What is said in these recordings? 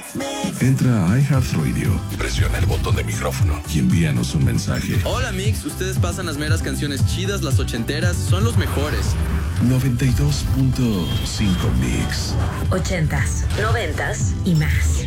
Entra a iHeartRadio, presiona el botón de micrófono y envíanos un mensaje. Hola Mix, ustedes pasan las meras canciones chidas, las ochenteras, son los mejores. 92.5 Mix. 80s, 90s y más.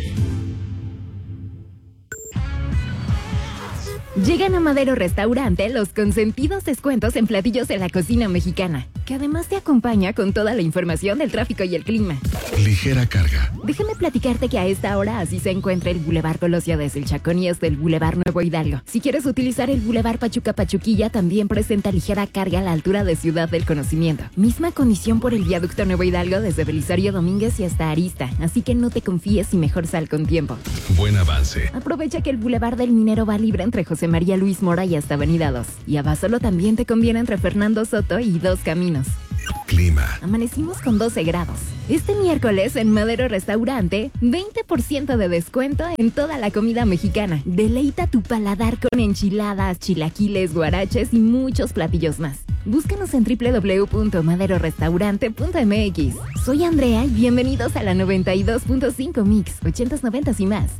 Llegan a Madero Restaurante los consentidos descuentos en platillos de la cocina mexicana, que además te acompaña con toda la información del tráfico y el clima. Ligera carga. Déjame platicarte que a esta hora así se encuentra el Boulevard Colosio desde el Chacón y hasta el Boulevard Nuevo Hidalgo. Si quieres utilizar el Boulevard Pachuca-Pachuquilla, también presenta ligera carga a la altura de Ciudad del Conocimiento. Misma condición por el Viaducto Nuevo Hidalgo desde Belisario Domínguez y hasta Arista, así que no te confíes y mejor sal con tiempo. Buen avance. Aprovecha que el Boulevard del Minero va libre entre José María Luis Mora y hasta Avenida 2. Y a Basolo también te conviene entre Fernando Soto y Dos Caminos. Clima. Amanecimos con 12 grados. Este miércoles en Madero Restaurante, 20% de descuento en toda la comida mexicana. Deleita tu paladar con enchiladas, chilaquiles, guaraches y muchos platillos más. Búscanos en www.maderorestaurante.mx. Soy Andrea y bienvenidos a la 92.5 Mix, 80s, 90s y más.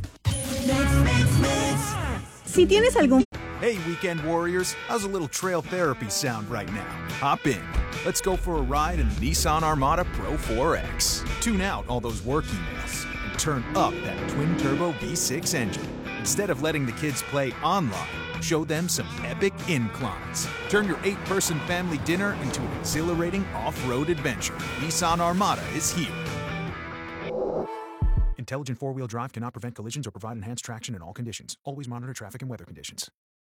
Si tienes algún... Hey, Weekend Warriors, how's a little trail therapy sound right now? Hop in. Let's go for a ride in the Nissan Armada Pro 4X. Tune out all those work emails and turn up that twin-turbo V6 engine. Instead of letting the kids play online, show them some epic inclines. Turn your 8-person family dinner into an exhilarating off-road adventure. Nissan Armada is here. Intelligent four-wheel drive cannot prevent collisions or provide enhanced traction in all conditions. Always monitor traffic and weather conditions.